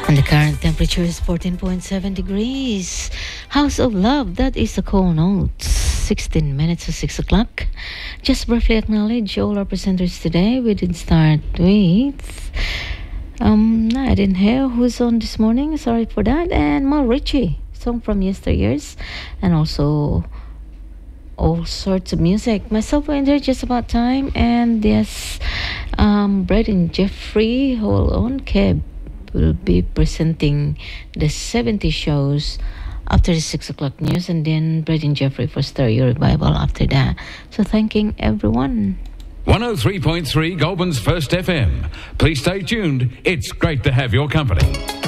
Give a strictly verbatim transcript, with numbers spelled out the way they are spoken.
And the current temperature is fourteen point seven degrees. House of Love, that is the call note. sixteen minutes to six o'clock. Just briefly acknowledge all our presenters today. We did start with... Um, I didn't hear who's on this morning. Sorry for that. And Mal Ritchie, song from yesteryears. And also all sorts of music. Myself, we enjoyed Just About Time. And yes, um, Brad and Jeffrey, hold on, Keb will be presenting the seventy shows after the six o'clock news, and then Brad and Jeffrey for Stereo Revival after that. So thanking everyone. one oh three point three Goulburn's First F M. Please stay tuned. It's great to have your company.